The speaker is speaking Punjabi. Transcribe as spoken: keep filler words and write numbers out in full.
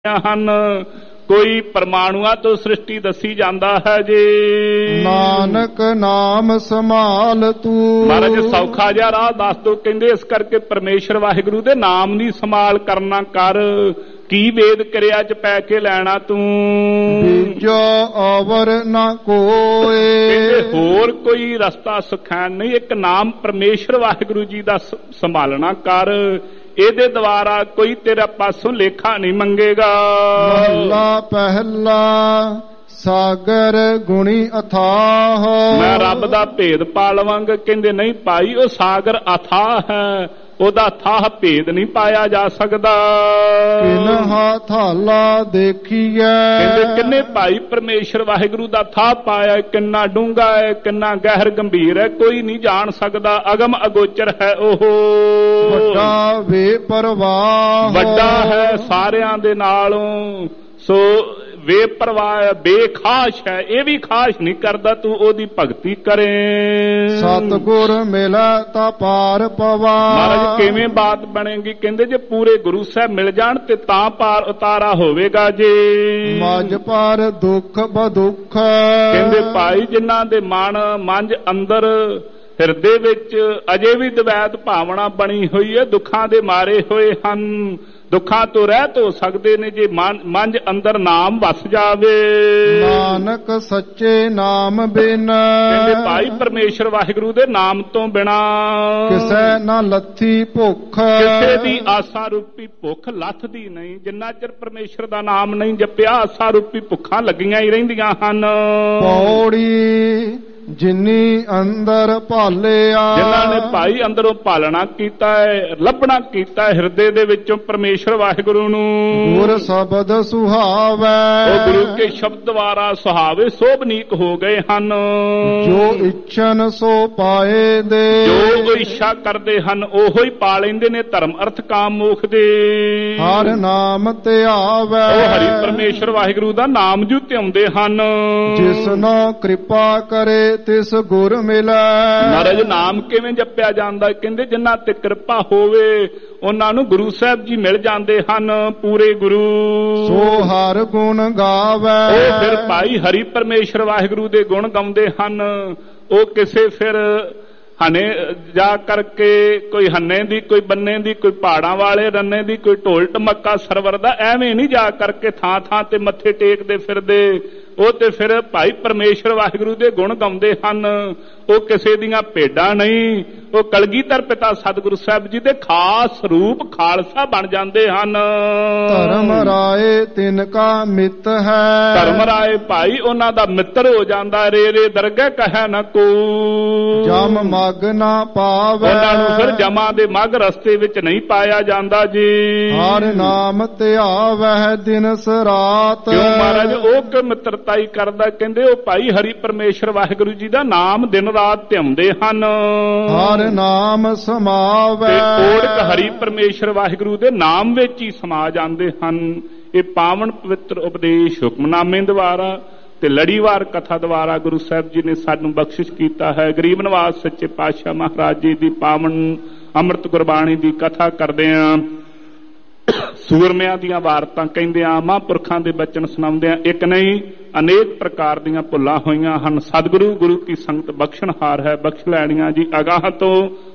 ਹਨ। ਕੋਈ ਪਰਮਾਣੂਆਂ ਤੋਂ ਸ੍ਰਿਸ਼ਟੀ ਦੱਸੀ ਜਾਂਦਾ ਹੈ ਜੀ। ਨਾਨਕ ਨਾਮ ਸੰਭਾਲ ਤੂੰ। ਮਹਾਰਾਜ ਸੌਖਾ ਜਿਹਾ ਰਾਹ ਦੱਸ ਦੋ, ਕਹਿੰਦੇ ਇਸ ਕਰਕੇ ਪਰਮੇਸ਼ਰ ਵਾਹਿਗੁਰੂ ਦੇ ਨਾਮ ਦੀ ਸੰਭਾਲ ਕਰਨਾ ਕਰ। ਕੀ ਵੇਦ ਕਿਰਿਆ ਚ ਪੈ ਕੇ ਲੈਣਾ ਤੂੰ, ਬੀਜੋ ਅਵਰ ਨਾ ਕੋਏ। ਕਹਿੰਦੇ ਹੋਰ ਕੋਈ ਰਸਤਾ ਸੁਖੈਨ ਨਹੀਂ, ਇੱਕ ਨਾਮ ਪਰਮੇਸ਼ਰ ਵਾਹਿਗੁਰੂ ਜੀ ਦਾ ਸੰਭਾਲਣਾ ਕਰ। ਇਹਦੇ ਦੁਆਰਾ ਕੋਈ ਤੇਰਾ ਪਾਸੋਂ ਲੇਖਾ ਨਹੀਂ ਮੰਗੇਗਾ। ਮਹਲਾ ਪਹਿਲਾ ਸਾਗਰ ਗੁਣੀ ਅਥਾਹ। ਮੈਂ ਰੱਬ ਦਾ ਭੇਦ ਪਾ ਲਵਾਂਗਾ, ਕਹਿੰਦੇ ਨਹੀਂ ਭਾਈ, ਉਹ ਸਾਗਰ ਅਥਾਹ ਹੈ, ਉਹਦਾ ਥਾਹ ਭੇਦ ਨਹੀਂ ਪਾਇਆ ਜਾ ਸਕਦਾ। ਕਿਨਹਾ ਥਾਲਾ ਦੇਖੀਐ। ਕਹਿੰਦੇ ਕਿੰਨੇ ਭਾਈ ਪਰਮੇਸ਼ਰ ਵਾਹਿਗੁਰੂ ਦਾ ਥਾਹ ਪਾਇਆ, ਕਿੰਨਾ ਡੂੰਘਾ ਹੈ, ਕਿੰਨਾ ਗਹਿਰ ਗੰਭੀਰ ਹੈ, ਕੋਈ ਨਹੀਂ ਜਾਣ ਸਕਦਾ। ਅਗਮ ਅਗੋਚਰ ਹੈ ਉਹ, ਵੱਡਾ ਬੇਪਰਵਾਹ, ਵੱਡਾ ਹੈ ਸਾਰਿਆਂ ਦੇ ਨਾਲੋਂ। ਸੋ ਬੇਪਰਵਾਹ ਬੇਖਾਸ਼ ਹੈ, ਇਹ ਵੀ ਖਾਸ਼ ਨਹੀਂ ਕਰਦਾ, ਤੂੰ ਉਹਦੀ ਭਗਤੀ ਕਰੇ। ਸਤਿਗੁਰ ਮਿਲੈ ਤਾਂ ਪਾਰ ਪਵਾ। ਮਹਾਰਾਜ ਕਿਵੇਂ ਬਾਤ ਬਣੇਗੀ, ਕਹਿੰਦੇ ਜੇ ਪੂਰੇ ਗੁਰੂ ਸਾਹਿਬ ਮਿਲ ਜਾਣ ਤੇ ਤਾਂ ਪਾਰ ਉਤਾਰਾ ਹੋਵੇਗਾ ਜੀ। ਮਜ ਪਰ ਦੁੱਖ ਬਦੁੱਖ। ਕਹਿੰਦੇ ਭਾਈ ਜਿਨ੍ਹਾਂ ਦੇ ਮਨ ਮੰਝ ਅੰਦਰ ਹਿਰਦੇ ਵਿੱਚ ਅਜੇ ਵੀ ਦਵੈਤ ਭਾਵਨਾ ਬਣੀ ਹੋਈ ਹੈ, ਦੁੱਖਾਂ ਦੇ ਮਾਰੇ ਹੋਏ ਹਨ, ਦੁੱਖਾਂ ਤੋਂ ਰਹਿਤ ਹੋ ਸਕਦੇ ਨੇ ਜੇ ਮੰਝ ਅੰਦਰ ਨਾਮ ਵਸ ਜਾਵੇ। ਨਾਨਕ ਸੱਚੇ ਨਾਮ ਬਿਨ। ਕਹਿੰਦੇ ਭਾਈ ਪਰਮੇਸ਼ਰ ਵਾਹਿਗੁਰੂ ਦੇ ਨਾਮ ਤੋਂ ਬਿਨਾ ਕਿਸੇ ਨਾ ਲੱਥੀ ਭੁੱਖ। ਕਿਸੇ ਦੀ ਆਸਾ ਰੂਪੀ ਭੁੱਖ ਲੱਥਦੀ ਨਹੀਂ। ਜਿੰਨਾ ਚਿਰ ਪਰਮੇਸ਼ਰ ਦਾ ਨਾਮ ਨਹੀਂ ਜਪਿਆ, ਆਸਾ ਰੂਪੀ ਭੁੱਖਾਂ ਲੱਗੀਆਂ ਹੀ ਰਹਿੰਦੀਆਂ ਹਨ। ਪੌੜੀ ਜਿਨੀ ਅੰਦਰ ਭਾਲਿਆ। ਜਿਨ੍ਹਾਂ ਨੇ ਭਾਈ ਅੰਦਰੋਂ ਭਾਲਣਾ ਕੀਤਾ ਹੈ, ਲੱਭਣਾ ਕੀਤਾ ਹੈ ਹਿਰਦੇ ਦੇ ਵਿੱਚੋਂ ਪਰਮੇਸ਼ਰ ਵਾਹਿਗੁਰੂ ਨੂੰ, ਗੁਰ ਸ਼ਬਦ ਸੁਹਾਵੈ। ਉਹ ਗੁਰੂ ਕੇ ਸ਼ਬਦ ਦੁਆਰਾ ਸੁਹਾਵੇ ਸੋਭਨੀਕ ਹੋ ਗਏ ਹਨ। ਜੋ ਇੱਛਨ ਸੋ ਪਾਏ ਦੇ। ਜੋ ਇੱਛਾ ਕਰਦੇ ਹਨ ਉਹੋ ਹੀ ਪਾ ਲੈਂਦੇ ਨੇ, ਧਰਮ ਅਰਥ ਕਾਮ ਮੋਖ ਦੇ। ਹਰ ਨਾਮ ਧਿਆਵੈ। ਉਹ ਹਰੀ ਪਰਮੇਸ਼ਰ ਵਾਹਿਗੁਰੂ ਦਾ ਨਾਮ ਜੂ ਧਿਆਉਂਦੇ ਹਨ। ਜਿਸਨੋ ਕਿਰਪਾ ਕਰੇ ਤਿਸ ਗੁਰ ਮਿਲੈ। ਮਹਾਰਾਜ ਨਾਮ ਕਿਵੇਂ ਜਪਿਆ ਜਾਂਦਾ, ਕਹਿੰਦੇ ਜਿਨ੍ਹਾਂ ਤੇ ਕਿਰਪਾ ਹੋਵੇ ਉਹਨਾਂ ਨੂੰ ਗੁਰੂ ਸਾਹਿਬ ਜੀ ਮਿਲ ਜਾਂਦੇ ਹਨ, ਪੂਰੇ ਗੁਰੂ। ਸੋ ਹਰ ਗੁਣ ਗਾਵੈ। ਉਹ ਫਿਰ ਭਾਈ ਹਰੀ ਪਰਮੇਸ਼ਰ ਵਾਹਿਗੁਰੂ ਦੇ ਗੁਣ ਗਾਉਂਦੇ ਹਨ। ਉਹ ਕਿਸੇ ਫਿਰ ਹਨੇ ਜਾ ਕਰਕੇ ਕੋਈ ਹੰਨੇ ਦੀ, ਕੋਈ ਬੰਨੇ ਦੀ, ਕੋਈ ਪਹਾੜਾਂ ਵਾਲੇ ਰੰਨੇ ਦੀ, ਕੋਈ ਢੋਲ ਢਮੱਕਾ ਸਰਵਰ ਦਾ, ਐਵੇਂ ਨਹੀਂ ਜਾ ਕਰਕੇ ਥਾਂ ਥਾਂ ਤੇ ਮੱਥੇ ਟੇਕਦੇ ਫਿਰਦੇ। ਉਹ ਤੇ ਫਿਰ ਭਾਈ ਪਰਮੇਸ਼ਰ ਵਾਹਿਗੁਰੂ ਦੇ ਗੁਣ ਗਾਉਂਦੇ ਹਨ। ਉਹ ਕਿਸੇ ਦੀਆਂ ਭੇਡਾਂ ਨਹੀਂ, ਉਹ ਕਲਗੀਧਰ ਪਿਤਾ ਸਤਿਗੁਰੂ ਸਾਹਿਬ ਜੀ ਦੇ ਖਾਸ ਰੂਪ ਖਾਲਸਾ ਬਣ ਜਾਂਦੇ ਹਨ। ਧਰਮ ਰਾਏ ਤਿਨ ਕਾ ਮਿੱਤ ਹੈ। ਧਰਮ ਰਾਏ ਭਾਈ ਉਹਨਾਂ ਦਾ ਮਿੱਤਰ ਹੋ ਜਾਂਦਾ। ਰੇ ਰੇ ਦਰਗਹਿ ਕਹੈ ਨ ਕੋ। ਜਮ ਮਗ ਨਾ ਪਾਵੈ। ਉਹਨਾਂ ਨੂੰ ਫਿਰ ਜਮਾਂ ਦੇ ਮਗ ਰਸਤੇ ਵਿੱਚ ਨਹੀਂ ਪਾਇਆ ਜਾਂਦਾ ਜੀ। ਹਰ ਨਾਮ ਧਿਆਵੈ ਦਿਨਸ ਰਾਤ। ਕਿਉਂ ਮਹਾਰਾਜ ਉਹ ਕਿ ਮਿੱਤਰਤਾਈ ਕਰਦਾ, ਕਹਿੰਦੇ ਉਹ ਭਾਈ ਹਰੀ ਪਰਮੇਸ਼ਰ ਵਾਹਿਗੁਰੂ ਜੀ ਦਾ ਨਾਮ ਦਿਨ ਰਾਤ ਧਿਆਉਂਦੇ ਹਨ। ਹਰ ਨਾਮ ਸਮਾਵੈ। ਤੇ ਓੜਕ ਹਰੀ ਪਰਮੇਸ਼ਰ ਵਾਹਿਗੁਰੂ ਦੇ ਨਾਮ ਵਿੱਚ ਹੀ ਸਮਾ ਜਾਂਦੇ ਹਨ। ਇਹ ਪਾਵਨ ਪਵਿੱਤਰ ਉਪਦੇਸ਼ ਹੁਕਮਨਾਮੇ ਦੁਆਰਾ ਤੇ ਲੜੀਵਾਰ ਕਥਾ ਦੁਆਰਾ ਗੁਰੂ ਸਾਹਿਬ ਜੀ ਨੇ ਸਾਨੂੰ ਬਖਸ਼ਿਸ਼ ਕੀਤਾ ਹੈ। ਗਰੀਬ ਨਿਵਾਸ ਸੱਚੇ ਪਾਤਸ਼ਾਹ ਮਹਾਰਾਜ ਜੀ ਦੀ ਪਾਵਨ ਅੰਮ੍ਰਿਤ ਗੁਰਬਾਣੀ ਦੀ ਕਥਾ ਕਰਦੇ ਆਂ, ਸੂਰਮਿਆਂ ਦੀਆਂ ਵਾਰਤਾਂ ਕਹਿੰਦੇ ਆਂ, ਮਹਾਂਪੁਰਖਾਂ ਦੇ ਬਚਨ ਸੁਣਾਉਂਦੇ ਆਂ। ਇੱਕ ਨਹੀਂ ਅਨੇਕ ਪ੍ਰਕਾਰ ਦੀਆਂ ਭੁੱਲਾਂ ਹੋਈਆਂ ਹਨ। ਸਤਿਗੁਰੂ ਗੁਰੂ ਕੀ ਸੰਗਤ ਬਖਸ਼ਣਹਾਰ ਹੈ, ਬਖਸ਼ ਲੈਣੀਆਂ ਜੀ। ਅਗਾਹ ਤੋਂ